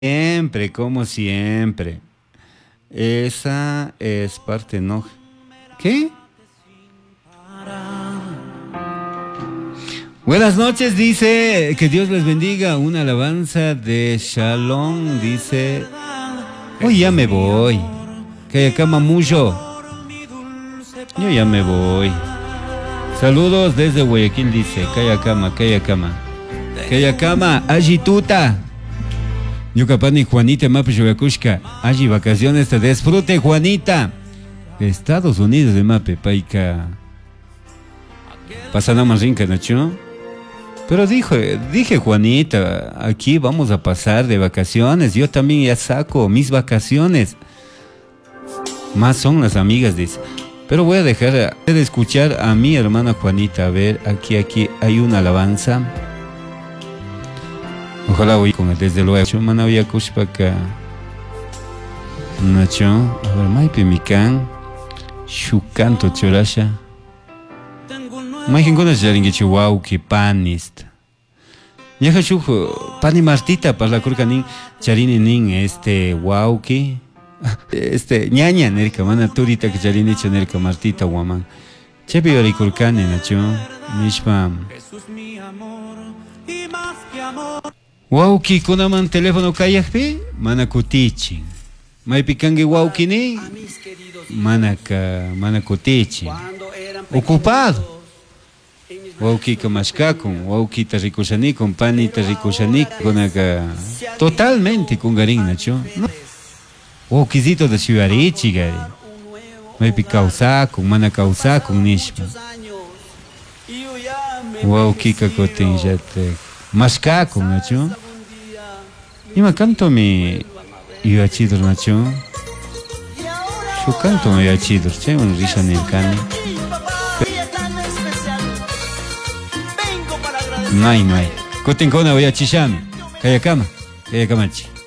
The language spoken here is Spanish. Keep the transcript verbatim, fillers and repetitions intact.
Siempre, como siempre. Esa es parte no. ¿Qué? Buenas noches, dice, que Dios les bendiga. Una alabanza de Shalom, dice. Hoy ya me voy. Que acá mamuyo. Yo ya me voy. Saludos desde Guayaquil, dice. Calla cama, calla cama. Calla cama, agituta. Yucapani Juanita Mape Yugakushka. Allí vacaciones te disfrute, Juanita. Estados Unidos de Mape, Paika. Pasa nada más rinca, Nacho. Pero dijo, dije, Juanita, aquí vamos a pasar de vacaciones. Yo también ya saco mis vacaciones. Más son las amigas, dice. Pero voy a dejar de escuchar a mi hermana Juanita. A ver, aquí, aquí hay una alabanza. Ojalá voy con él, desde luego. Yo mana voy a cushpaka. Nacho, a ver, maipe mi can. Shukanto chorasha. Maiken con el jaringue chihuahua que panist. Yaja chujo, pani martita para la curcanin. Charini nin, este, wow que. Este, ñaña nerka, mana turita que charini hecho nerka martita guaman. Chepi ori curcane, Nacho. Mishpam. Wauki kunaman teléfono kayakpi mana kutichi. May pikangi wauki ni mana ka mana kutichi. Ocupado. Wauki kamashkakun, wauki tarikushani con pani tarikushani kunaka totalmente con garin nacho. Waukizito de Chivarichi gari. May pikausakun mana kausakun nishma. Wauki kakotin jate. Mascaco, Nacho. Y me canto mi iba chido, Nacho. Yo canto me iba chido, che, un risa ni el cani. No hay, no hay. Cotincona voy a chishami. Calla cama, calla camachi.